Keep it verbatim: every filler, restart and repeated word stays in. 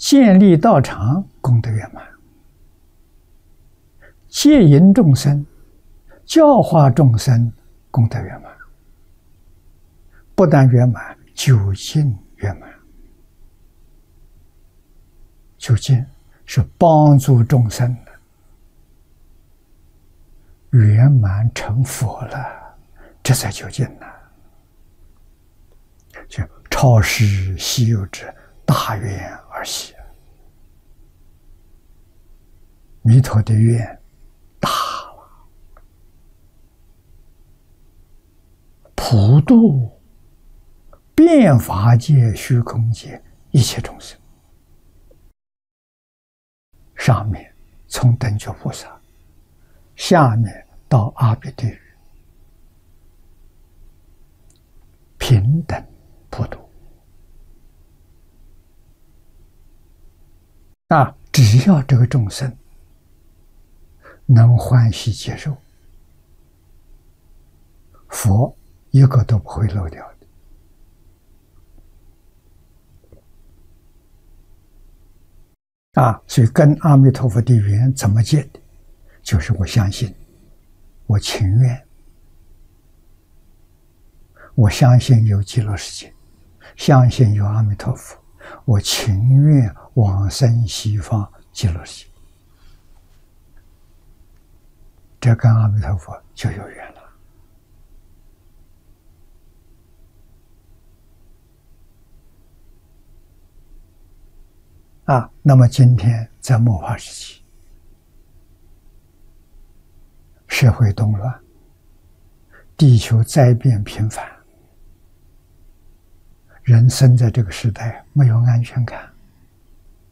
建立道场，功德圆满；戒引众生、教化众生，功德圆满。不但圆满，究竟圆满。究竟是帮助众生的圆满成佛了，这才究竟呢。就超世稀有之大愿而喜，弥陀的愿大了，普度遍法界、虚空界一切众生。上面从等觉菩萨，下面到阿鼻地狱，平等普度。啊，只要这个众生能欢喜接受，佛一个都不会漏掉的。啊，所以跟阿弥陀佛的缘怎么结的？就是我相信，我情愿，我相信有极乐世界，相信有阿弥陀佛，我情愿往生西方极乐世界，这跟阿弥陀佛就有缘了。啊，那么今天在末法时期，社会动乱，地球灾变频繁，人生在这个时代没有安全感。